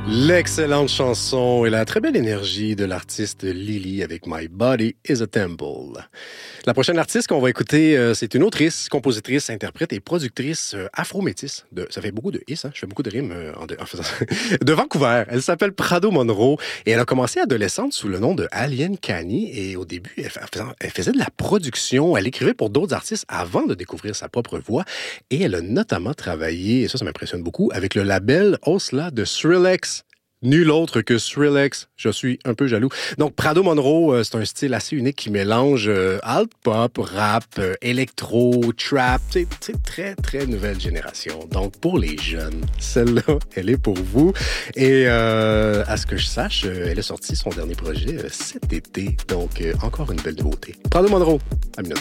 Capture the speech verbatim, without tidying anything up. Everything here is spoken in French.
L'excellente chanson et la très belle énergie de l'artiste Lily avec My Body is a Temple. La prochaine artiste qu'on va écouter, euh, c'est une autrice, compositrice, interprète et productrice euh, afro-métisse. De, ça fait beaucoup de is, hein? Je fais beaucoup de rimes euh, en, de, en faisant de Vancouver. Elle s'appelle Prado Monroe et elle a commencé adolescente sous le nom de Alien Cani. Et au début, elle, faisait, elle faisait de la production. Elle écrivait pour d'autres artistes avant de découvrir sa propre voix. Et elle a notamment travaillé, et ça, ça m'impressionne beaucoup, avec le label Osla de Skrillex. Nul autre que Skrillex. Je suis un peu jaloux. Donc, Prado Monroe, euh, c'est un style assez unique qui mélange euh, alt-pop, rap, euh, électro, trap. C'est, c'est très, très nouvelle génération. Donc, pour les jeunes, celle-là, elle est pour vous. Et euh, à ce que je sache, euh, elle a sorti son dernier projet euh, cet été. Donc, euh, encore une belle nouveauté. Prado Monroe, à minute.